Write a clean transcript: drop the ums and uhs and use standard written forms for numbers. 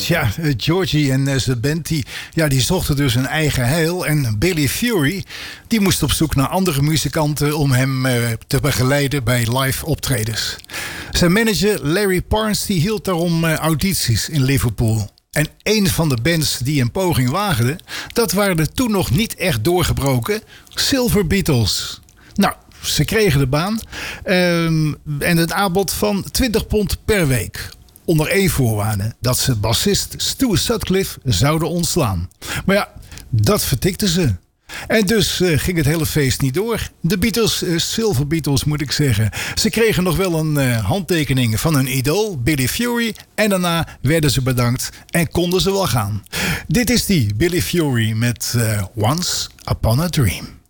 Tja, Georgie en zijn band die zochten dus een eigen heil. En Billy Fury die moest op zoek naar andere muzikanten om hem te begeleiden bij live optredens. Zijn manager Larry Parnes die hield daarom audities in Liverpool. En een van de bands die een poging waagde, dat waren de toen nog niet echt doorgebroken Silver Beatles. Nou, ze kregen de baan en het aanbod van £20 per week. Onder één voorwaarde, dat ze bassist Stu Sutcliffe zouden ontslaan. Maar ja, dat vertikten ze. En dus ging het hele feest niet door. De Beatles, Silver Beatles moet ik zeggen. Ze kregen nog wel een handtekening van hun idool, Billy Fury. En daarna werden ze bedankt en konden ze wel gaan. Dit is die Billy Fury met Once Upon a Dream.